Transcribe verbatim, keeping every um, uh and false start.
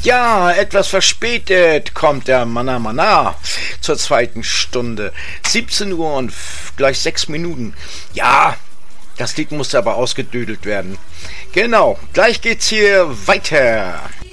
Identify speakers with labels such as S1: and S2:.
S1: Ja, etwas verspätet kommt der Manna Manna zur zweiten Stunde. siebzehn Uhr und gleich sechs Minuten. Ja, das Lied musste aber ausgedüdelt werden. Genau, gleich geht's hier weiter.